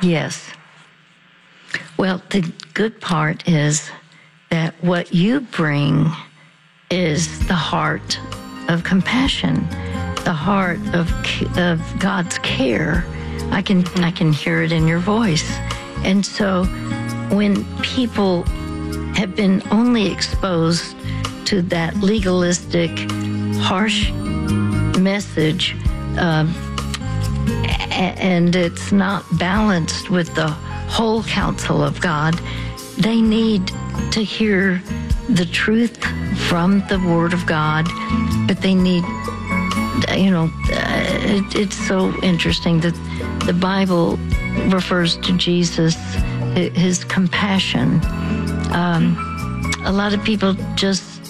Yes. Well, the good part is that what you bring is the heart of compassion, the heart of God's care. I can hear it in your voice. And so when people have been only exposed to that legalistic, harsh message, and it's not balanced with the whole counsel of God, they need to hear the truth from the Word of God, but they need, it's so interesting that the Bible refers to Jesus, his compassion. A lot of people just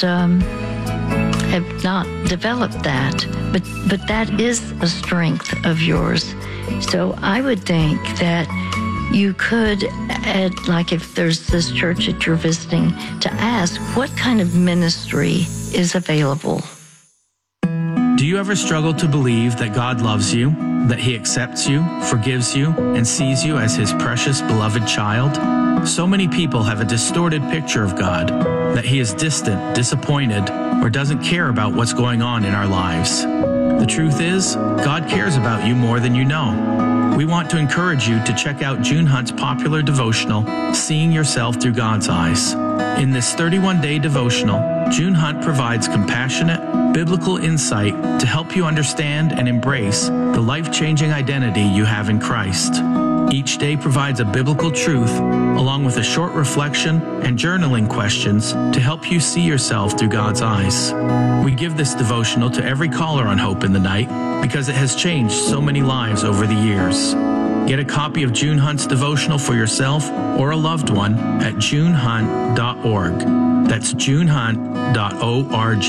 have not developed that, but that is a strength of yours. So I would think that you could, like if there's this church that you're visiting, to ask what kind of ministry is available. Do you ever struggle to believe that God loves you, that He accepts you, forgives you, and sees you as His precious, beloved child? So many people have a distorted picture of God, that He is distant, disappointed, or doesn't care about what's going on in our lives. The truth is, God cares about you more than you know. We want to encourage you to check out June Hunt's popular devotional, Seeing Yourself Through God's Eyes. In this 31-day devotional, June Hunt provides compassionate, biblical insight to help you understand and embrace the life-changing identity you have in Christ. Each day provides a biblical truth, along with a short reflection and journaling questions to help you see yourself through God's eyes. We give this devotional to every caller on Hope in the Night because it has changed so many lives over the years. Get a copy of June Hunt's devotional for yourself or a loved one at junehunt.org. That's junehunt.org.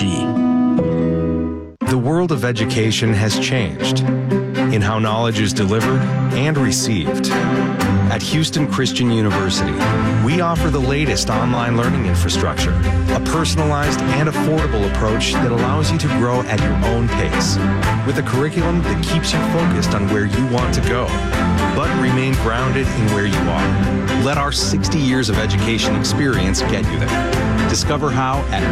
The world of education has changed in how knowledge is delivered and received. At Houston Christian University, we offer the latest online learning infrastructure, a personalized and affordable approach that allows you to grow at your own pace, with a curriculum that keeps you focused on where you want to go, but remain grounded in where you are. Let our 60 years of education experience get you there. Discover how at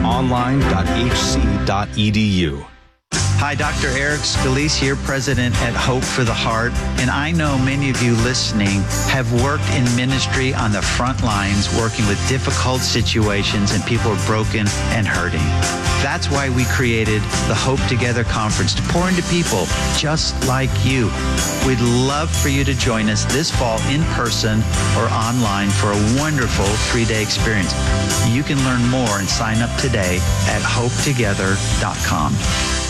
online.hc.edu. Hi, Dr. Eric Scalise here, President at Hope for the Heart. And I know many of you listening have worked in ministry on the front lines, working with difficult situations and people are broken and hurting. That's why we created the Hope Together Conference to pour into people just like you. We'd love for you to join us this fall in person or online for a wonderful 3-day experience. You can learn more and sign up today at hopetogether.com.